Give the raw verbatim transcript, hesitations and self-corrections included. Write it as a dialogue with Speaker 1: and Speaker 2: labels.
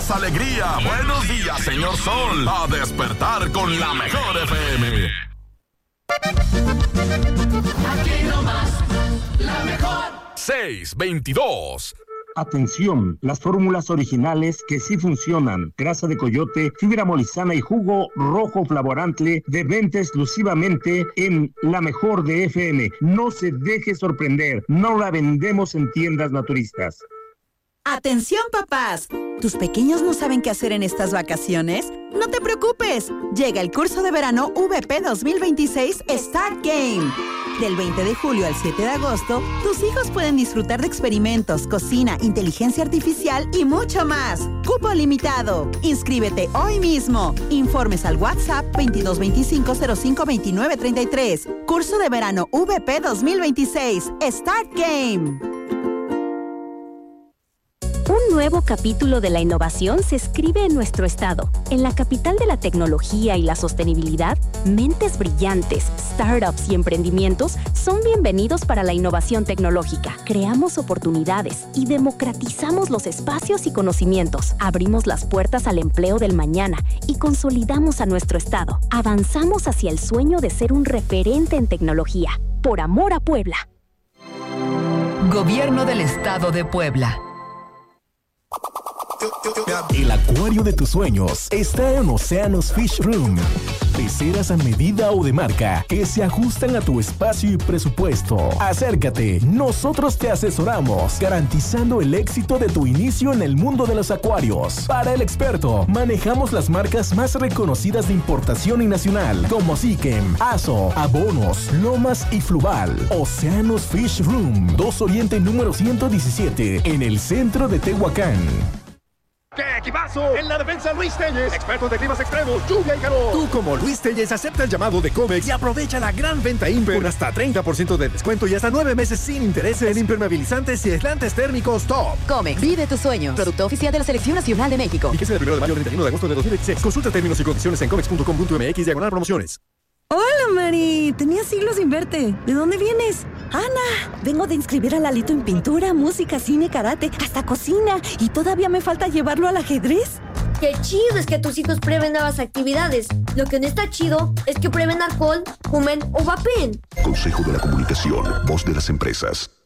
Speaker 1: más alegría, buenos días, señor Sol. A despertar con la mejor F M.
Speaker 2: Aquí nomás, la mejor.
Speaker 1: seis veintidós.
Speaker 3: Atención, las fórmulas originales que sí funcionan. Grasa de coyote, fibra molizana y jugo rojo flavorante de venta exclusivamente en La Mejor de F M. No se deje sorprender, no la vendemos en tiendas naturistas.
Speaker 4: ¡Atención, papás! ¿Tus pequeños no saben qué hacer en estas vacaciones? ¡No te preocupes! Llega el curso de verano V P dos mil veintiséis Start Game. Del veinte de julio al siete de agosto, tus hijos pueden disfrutar de experimentos, cocina, inteligencia artificial y mucho más. Cupo limitado. Inscríbete hoy mismo. Informes al WhatsApp veintidós veinticinco cero cinco veintinueve treinta y tres. Curso de verano V P dos mil veintiséis Start Game.
Speaker 5: Un nuevo capítulo de la innovación se escribe en nuestro estado. En la capital de la tecnología y la sostenibilidad, mentes brillantes, startups y emprendimientos son bienvenidos para la innovación tecnológica. Creamos oportunidades y democratizamos los espacios y conocimientos. Abrimos las puertas al empleo del mañana y consolidamos a nuestro estado. Avanzamos hacia el sueño de ser un referente en tecnología. Por amor a Puebla.
Speaker 6: Gobierno del Estado de Puebla.
Speaker 7: El acuario de tus sueños está en Océanos Fish Room. Peceras a medida o de marca que se ajustan a tu espacio y presupuesto. Acércate, nosotros te asesoramos, garantizando el éxito de tu inicio en el mundo de los acuarios. Para el experto, manejamos las marcas más reconocidas de importación y nacional, como Sikem, Aso, Abonos, Lomas y Fluval. Océanos Fish Room, dos Oriente número ciento diecisiete, en el centro de Tehuacán.
Speaker 8: ¡Qué equipazo! En la defensa, Luis Telles, experto de climas extremos, lluvia y calor. Tú, como Luis Telles, acepta el llamado de Comex y aprovecha la gran venta Imper con hasta treinta por ciento de descuento y hasta nueve meses sin intereses en impermeabilizantes y aislantes térmicos top.
Speaker 9: Comex, vive tus sueños. Producto oficial de la Selección Nacional de México.
Speaker 8: Fíjese del primero de mayo al treinta y uno de agosto de dos mil veintiséis. Consulta términos y condiciones en comex punto com punto m x diagonal promociones.
Speaker 10: Hola, Mari. Tenía siglos sin verte. ¿De dónde vienes?
Speaker 11: Ana, vengo de inscribir a Lalito en pintura, música, cine, karate, hasta cocina. Y todavía me falta llevarlo al ajedrez.
Speaker 12: Qué chido es que tus hijos prueben nuevas actividades. Lo que no está chido es que prueben alcohol, fumen o vapeen.
Speaker 13: Consejo de la Comunicación, voz de las empresas.